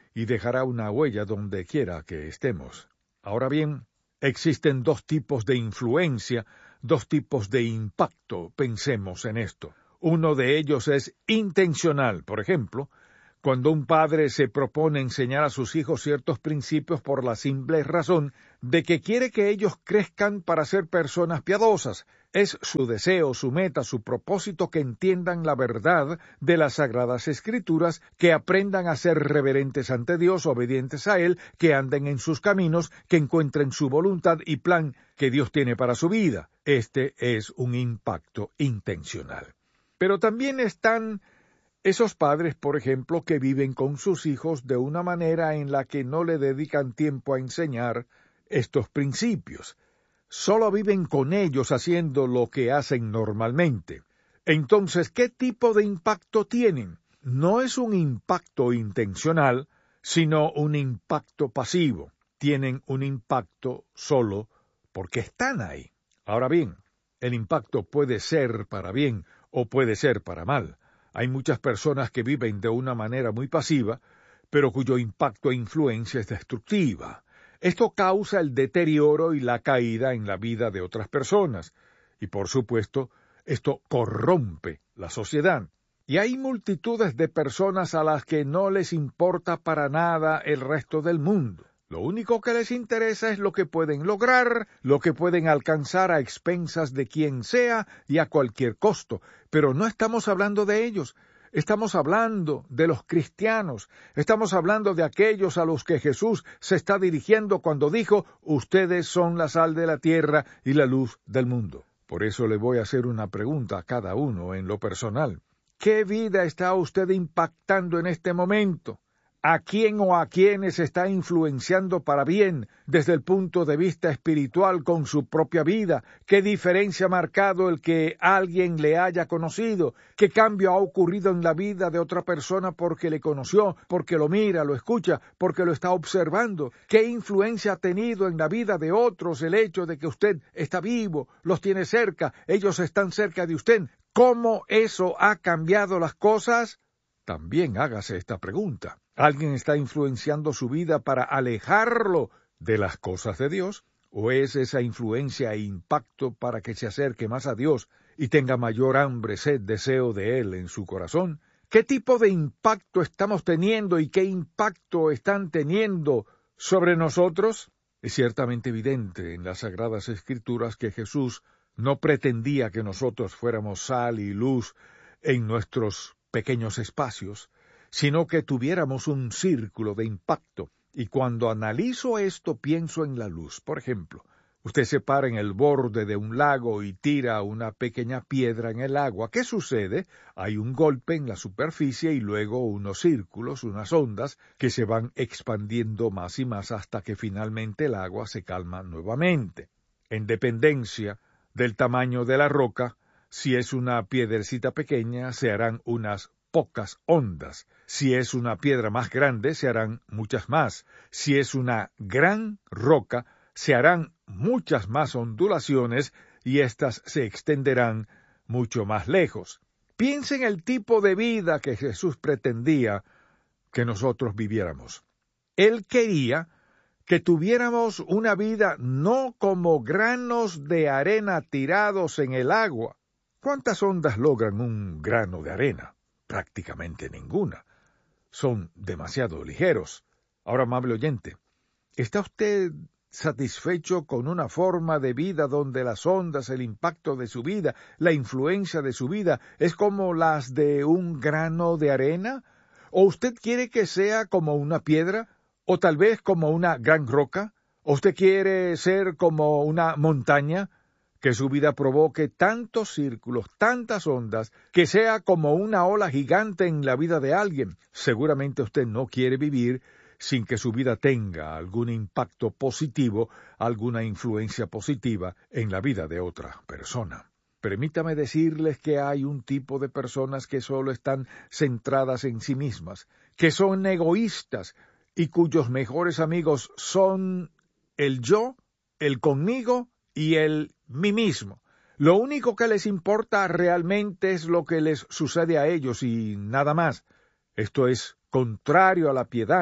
y dejará una huella donde quiera que estemos. Ahora bien, existen dos tipos de influencia, dos tipos de impacto, pensemos en esto. Uno de ellos es intencional, por ejemplo, cuando un padre se propone enseñar a sus hijos ciertos principios por la simple razón de que quiere que ellos crezcan para ser personas piadosas. Es su deseo, su meta, su propósito que entiendan la verdad de las Sagradas Escrituras, que aprendan a ser reverentes ante Dios, obedientes a Él, que anden en sus caminos, que encuentren su voluntad y plan que Dios tiene para su vida. Este es un impacto intencional. Pero también están esos padres, por ejemplo, que viven con sus hijos de una manera en la que no le dedican tiempo a enseñar estos principios. Solo viven con ellos haciendo lo que hacen normalmente. Entonces, ¿qué tipo de impacto tienen? No es un impacto intencional, sino un impacto pasivo. Tienen un impacto solo porque están ahí. Ahora bien, el impacto puede ser para bien o puede ser para mal. Hay muchas personas que viven de una manera muy pasiva, pero cuyo impacto e influencia es destructiva. Esto causa el deterioro y la caída en la vida de otras personas, y por supuesto, esto corrompe la sociedad. Y hay multitudes de personas a las que no les importa para nada el resto del mundo. Lo único que les interesa es lo que pueden lograr, lo que pueden alcanzar a expensas de quien sea y a cualquier costo. Pero no estamos hablando de ellos. Estamos hablando de los cristianos. Estamos hablando de aquellos a los que Jesús se está dirigiendo cuando dijo: ustedes son la sal de la tierra y la luz del mundo. Por eso le voy a hacer una pregunta a cada uno en lo personal. ¿Qué vida está usted impactando en este momento? ¿A quién o a quiénes está influenciando para bien desde el punto de vista espiritual con su propia vida? ¿Qué diferencia ha marcado el que alguien le haya conocido? ¿Qué cambio ha ocurrido en la vida de otra persona porque le conoció, porque lo mira, lo escucha, porque lo está observando? ¿Qué influencia ha tenido en la vida de otros el hecho de que usted está vivo, los tiene cerca, ellos están cerca de usted? ¿Cómo eso ha cambiado las cosas? También hágase esta pregunta. ¿Alguien está influenciando su vida para alejarlo de las cosas de Dios? ¿O es esa influencia e impacto para que se acerque más a Dios y tenga mayor hambre, sed, deseo de Él en su corazón? ¿Qué tipo de impacto estamos teniendo y qué impacto están teniendo sobre nosotros? Es ciertamente evidente en las Sagradas Escrituras que Jesús no pretendía que nosotros fuéramos sal y luz en nuestros pequeños espacios, sino que tuviéramos un círculo de impacto. Y cuando analizo esto, pienso en la luz. Por ejemplo, usted se para en el borde de un lago y tira una pequeña piedra en el agua. ¿Qué sucede? Hay un golpe en la superficie y luego unos círculos, unas ondas, que se van expandiendo más y más hasta que finalmente el agua se calma nuevamente. En dependencia del tamaño de la roca, si es una piedrecita pequeña, se harán unas pocas ondas. Si es una piedra más grande, se harán muchas más. Si es una gran roca, se harán muchas más ondulaciones y éstas se extenderán mucho más lejos. Piensa en el tipo de vida que Jesús pretendía que nosotros viviéramos. Él quería que tuviéramos una vida no como granos de arena tirados en el agua. ¿Cuántas ondas logran un grano de arena? Prácticamente ninguna. Son demasiado ligeros. Ahora, amable oyente, ¿está usted satisfecho con una forma de vida donde las ondas, el impacto de su vida, la influencia de su vida es como las de un grano de arena? ¿O usted quiere que sea como una piedra? ¿O tal vez como una gran roca? ¿O usted quiere ser como una montaña? Que su vida provoque tantos círculos, tantas ondas, que sea como una ola gigante en la vida de alguien. Seguramente usted no quiere vivir sin que su vida tenga algún impacto positivo, alguna influencia positiva en la vida de otra persona. Permítame decirles que hay un tipo de personas que solo están centradas en sí mismas, que son egoístas y cuyos mejores amigos son el yo, el conmigo y el mí mismo. Lo único que les importa realmente es lo que les sucede a ellos y nada más. Esto es contrario a la piedad.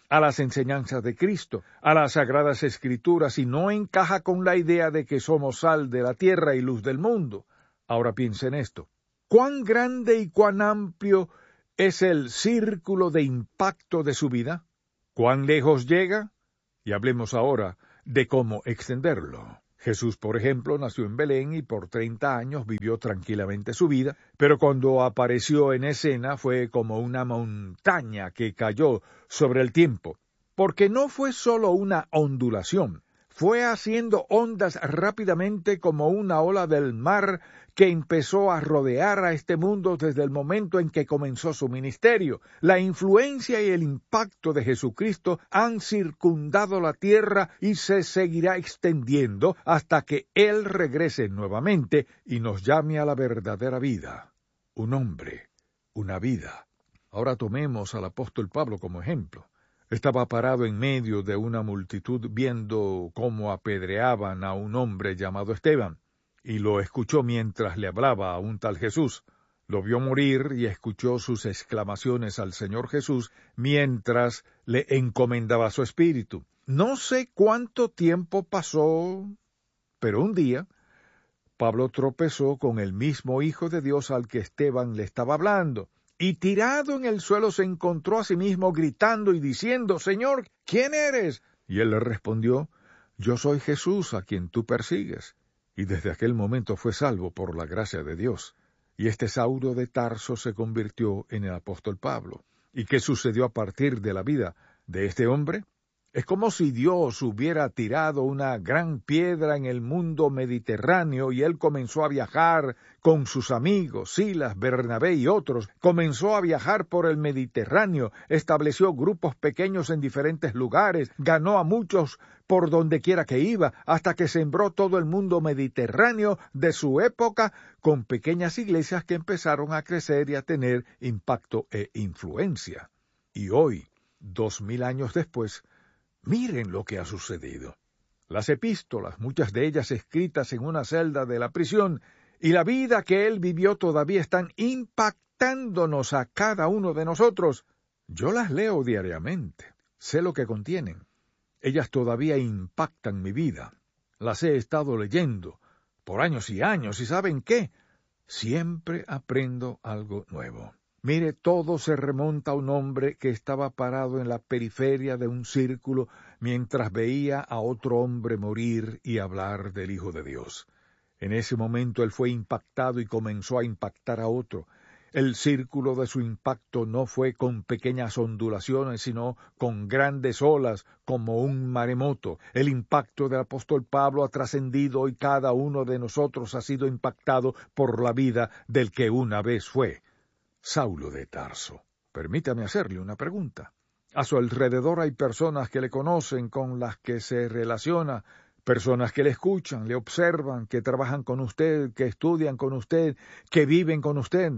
a las enseñanzas de Cristo, a las Sagradas Escrituras, y no encaja con la idea de que somos sal de la tierra y luz del mundo. Ahora piensa en esto. ¿Cuán grande y cuán amplio es el círculo de impacto de su vida? ¿Cuán lejos llega? Y hablemos ahora de cómo extenderlo. Jesús, por ejemplo, nació en Belén y por 30 años vivió tranquilamente su vida, pero cuando apareció en escena fue como una montaña que cayó sobre el tiempo, porque no fue solo una ondulación, fue haciendo ondas rápidamente como una ola del mar que empezó a rodear a este mundo desde el momento en que comenzó su ministerio. La influencia y el impacto de Jesucristo han circundado la tierra y se seguirá extendiendo hasta que Él regrese nuevamente y nos llame a la verdadera vida. Un hombre, una vida. Ahora tomemos al apóstol Pablo como ejemplo. Estaba parado en medio de una multitud viendo cómo apedreaban a un hombre llamado Esteban, y lo escuchó mientras le hablaba a un tal Jesús. Lo vio morir y escuchó sus exclamaciones al Señor Jesús mientras le encomendaba su espíritu. No sé cuánto tiempo pasó, pero un día Pablo tropezó con el mismo Hijo de Dios al que Esteban le estaba hablando. Y tirado en el suelo se encontró a sí mismo gritando y diciendo, «Señor, ¿quién eres?» Y él le respondió, «Yo soy Jesús a quien tú persigues». Y desde aquel momento fue salvo por la gracia de Dios. Y este Saulo de Tarso se convirtió en el apóstol Pablo. ¿Y qué sucedió a partir de la vida de este hombre? Es como si Dios hubiera tirado una gran piedra en el mundo mediterráneo y él comenzó a viajar con sus amigos, Silas, Bernabé y otros. Comenzó a viajar por el Mediterráneo, estableció grupos pequeños en diferentes lugares, ganó a muchos por donde quiera que iba, hasta que sembró todo el mundo mediterráneo de su época con pequeñas iglesias que empezaron a crecer y a tener impacto e influencia. Y hoy, 2000 años después, miren lo que ha sucedido. Las epístolas, muchas de ellas escritas en una celda de la prisión, y la vida que él vivió todavía están impactándonos a cada uno de nosotros. Yo las leo diariamente, sé lo que contienen. Ellas todavía impactan mi vida. Las he estado leyendo por años y años, ¿y saben qué? Siempre aprendo algo nuevo. Mire, todo se remonta a un hombre que estaba parado en la periferia de un círculo mientras veía a otro hombre morir y hablar del Hijo de Dios. En ese momento él fue impactado y comenzó a impactar a otro. El círculo de su impacto no fue con pequeñas ondulaciones, sino con grandes olas, como un maremoto. El impacto del apóstol Pablo ha trascendido y cada uno de nosotros ha sido impactado por la vida del que una vez fue Saulo de Tarso. Permítame hacerle una pregunta. A su alrededor hay personas que le conocen, con las que se relaciona, personas que le escuchan, le observan, que trabajan con usted, que estudian con usted, que viven con usted.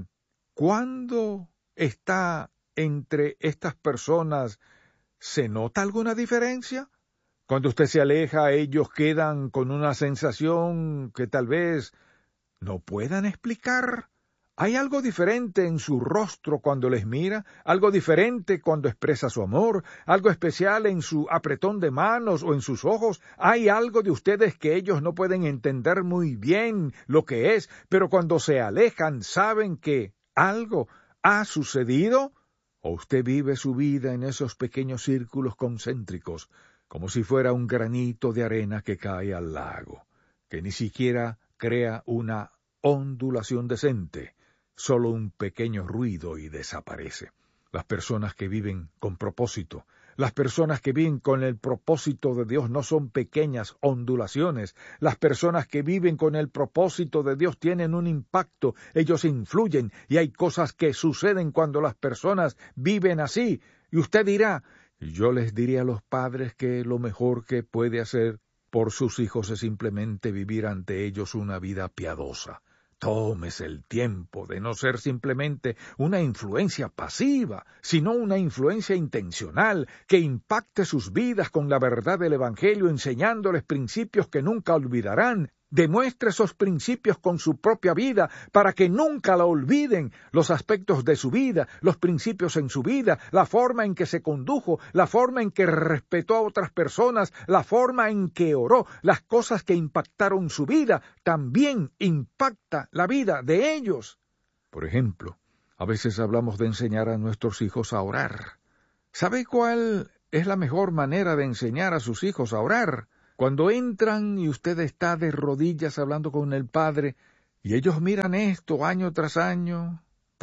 ¿Cuándo está entre estas personas? ¿Se nota alguna diferencia? Cuando usted se aleja, ellos quedan con una sensación que tal vez no puedan explicar. ¿Hay algo diferente en su rostro cuando les mira? ¿Algo diferente cuando expresa su amor? ¿Algo especial en su apretón de manos o en sus ojos? ¿Hay algo de ustedes que ellos no pueden entender muy bien lo que es, pero cuando se alejan saben que algo ha sucedido? ¿O usted vive su vida en esos pequeños círculos concéntricos, como si fuera un granito de arena que cae al lago, que ni siquiera crea una ondulación decente, solo un pequeño ruido y desaparece? Las personas que viven con propósito, las personas que viven con el propósito de Dios no son pequeñas ondulaciones. Las personas que viven con el propósito de Dios tienen un impacto, ellos influyen y hay cosas que suceden cuando las personas viven así. Y usted dirá, yo les diría a los padres que lo mejor que puede hacer por sus hijos es simplemente vivir ante ellos una vida piadosa. Tómese el tiempo de no ser simplemente una influencia pasiva, sino una influencia intencional que impacte sus vidas con la verdad del Evangelio, enseñándoles principios que nunca olvidarán. Demuestre esos principios con su propia vida para que nunca la olviden, los aspectos de su vida, los principios en su vida, la forma en que se condujo, la forma en que respetó a otras personas, la forma en que oró, las cosas que impactaron su vida, también impacta la vida de ellos. Por ejemplo, a veces hablamos de enseñar a nuestros hijos a orar. ¿Sabe cuál es la mejor manera de enseñar a sus hijos a orar? Cuando entran y usted está de rodillas hablando con el Padre, y ellos miran esto año tras año,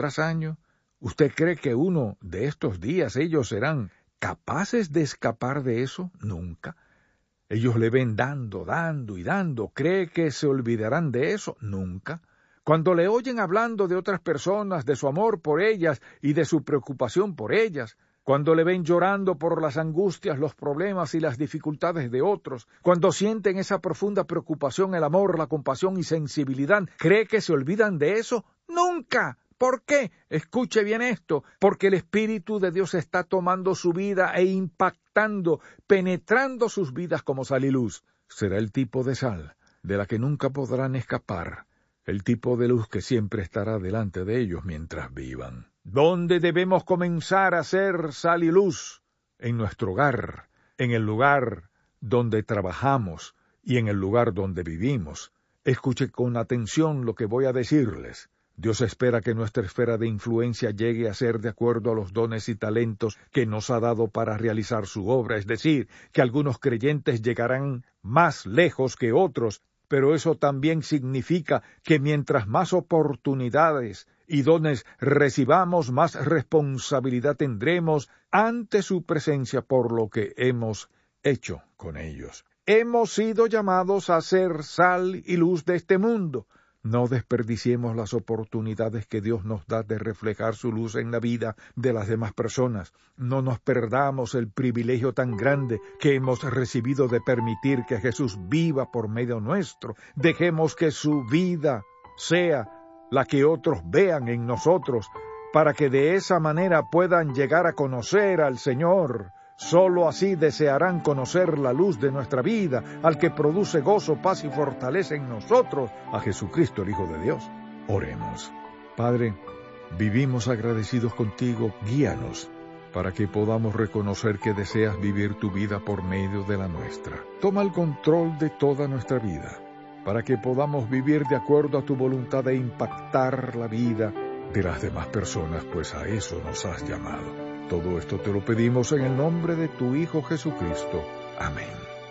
¿usted cree que uno de estos días ellos serán capaces de escapar de eso? Nunca. Ellos le ven dando y dando. ¿Cree que se olvidarán de eso? Nunca. Cuando le oyen hablando de otras personas, de su amor por ellas y de su preocupación por ellas, cuando le ven llorando por las angustias, los problemas y las dificultades de otros, cuando sienten esa profunda preocupación, el amor, la compasión y sensibilidad, ¿cree que se olvidan de eso? ¡Nunca! ¿Por qué? Escuche bien esto, porque el Espíritu de Dios está tomando su vida e impactando, penetrando sus vidas como sal y luz. Será el tipo de sal de la que nunca podrán escapar, el tipo de luz que siempre estará delante de ellos mientras vivan. ¿Dónde debemos comenzar a ser sal y luz? En nuestro hogar, en el lugar donde trabajamos y en el lugar donde vivimos. Escuche con atención lo que voy a decirles. Dios espera que nuestra esfera de influencia llegue a ser de acuerdo a los dones y talentos que nos ha dado para realizar su obra, es decir, que algunos creyentes llegarán más lejos que otros, pero eso también significa que mientras más oportunidades y dones recibamos, más responsabilidad tendremos ante su presencia por lo que hemos hecho con ellos. Hemos sido llamados a ser sal y luz de este mundo. No desperdiciemos las oportunidades que Dios nos da de reflejar su luz en la vida de las demás personas. No nos perdamos el privilegio tan grande que hemos recibido de permitir que Jesús viva por medio nuestro. Dejemos que su vida sea la que otros vean en nosotros, para que de esa manera puedan llegar a conocer al Señor. Solo así desearán conocer la luz de nuestra vida, al que produce gozo, paz y fortaleza en nosotros, a Jesucristo el Hijo de Dios. Oremos. Padre, vivimos agradecidos contigo, guíanos, para que podamos reconocer que deseas vivir tu vida por medio de la nuestra. Toma el control de toda nuestra vida, para que podamos vivir de acuerdo a tu voluntad e impactar la vida de las demás personas, pues a eso nos has llamado. Todo esto te lo pedimos en el nombre de tu Hijo Jesucristo. Amén.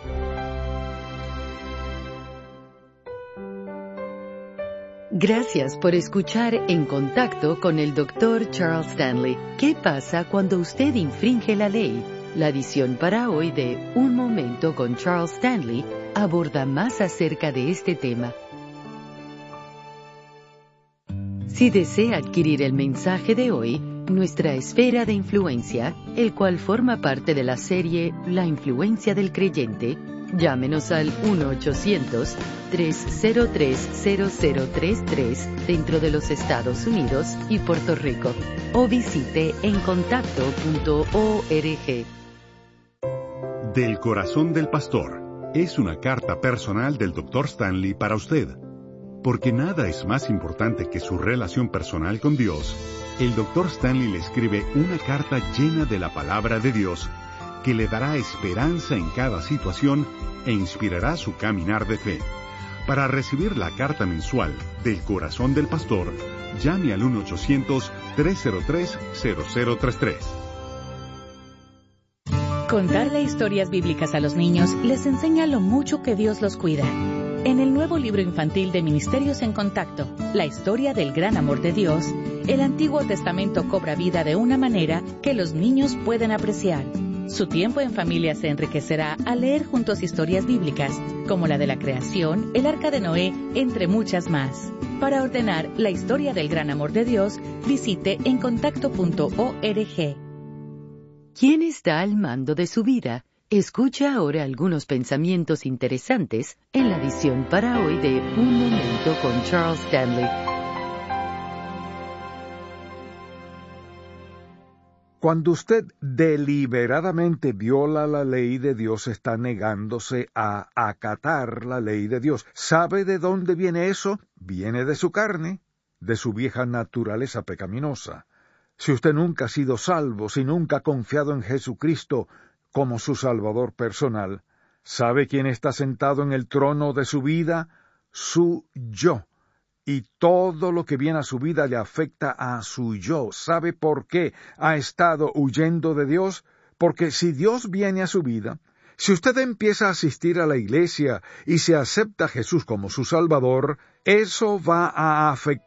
Gracias por escuchar En Contacto con el Dr. Charles Stanley. ¿Qué pasa cuando usted infringe la ley? La edición para hoy de Un Momento con Charles Stanley aborda más acerca de este tema. Si desea adquirir el mensaje de hoy, Nuestra esfera de influencia, el cual forma parte de la serie La influencia del creyente, llámenos al 1-800-303-0033 dentro de los Estados Unidos y Puerto Rico, o visite encontacto.org. Del corazón del pastor es una carta personal del Dr. Stanley para usted. Porque nada es más importante que su relación personal con Dios, el Dr. Stanley le escribe una carta llena de la palabra de Dios que le dará esperanza en cada situación e inspirará su caminar de fe. Para recibir la carta mensual del corazón del pastor, llame al 1-800-303-0033. Contarle historias bíblicas a los niños les enseña lo mucho que Dios los cuida. En el nuevo libro infantil de Ministerios en Contacto, La historia del gran amor de Dios, el Antiguo Testamento cobra vida de una manera que los niños pueden apreciar. Su tiempo en familia se enriquecerá al leer juntos historias bíblicas, como la de la creación, el arca de Noé, entre muchas más. Para ordenar La historia del gran amor de Dios, visite encontacto.org. ¿Quién está al mando de su vida? Escucha ahora algunos pensamientos interesantes en la edición para hoy de Un Momento con Charles Stanley. Cuando usted deliberadamente viola la ley de Dios, está negándose a acatar la ley de Dios. ¿Sabe de dónde viene eso? Viene de su carne, de su vieja naturaleza pecaminosa. Si usted nunca ha sido salvo, si nunca ha confiado en Jesucristo como su Salvador personal, ¿sabe quién está sentado en el trono de su vida? Su yo. Y todo lo que viene a su vida le afecta a su yo. ¿Sabe por qué ha estado huyendo de Dios? Porque si Dios viene a su vida, si usted empieza a asistir a la iglesia y se acepta a Jesús como su Salvador, eso va a afectar